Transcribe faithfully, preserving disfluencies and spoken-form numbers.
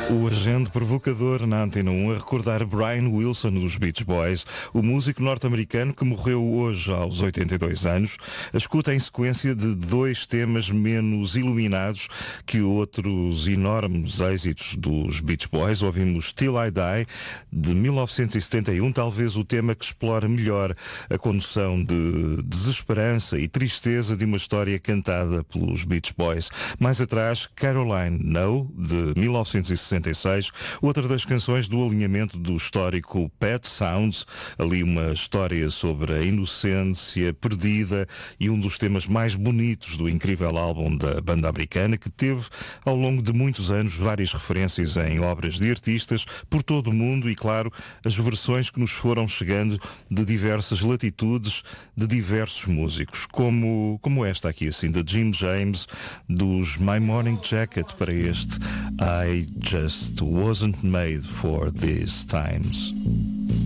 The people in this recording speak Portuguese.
O agente provocador na Antena um a recordar Brian Wilson dos Beach Boys, o músico norte-americano que morreu hoje aos oitenta e dois anos, a escuta em sequência de dois temas menos iluminados que outros enormes êxitos dos Beach Boys. Ouvimos Till I Die, de mil novecentos e setenta e um, talvez o tema que explora melhor a condução de desesperança e tristeza de uma história cantada pelos Beach Boys. Mais atrás, Caroline No, de mil novecentos e sessenta e seis, outra das canções do alinhamento do histórico Pet Sounds, ali uma história sobre a inocência perdida e um dos temas mais bonitos do incrível álbum da banda americana, que teve ao longo de muitos anos várias referências em obras de artistas por todo o mundo e, claro, as versões que nos foram chegando de diversas latitudes, de diversos músicos, como, como esta aqui, assim, de Jim James, dos My Morning Jacket, para este I Just Wasn't Made for These Times.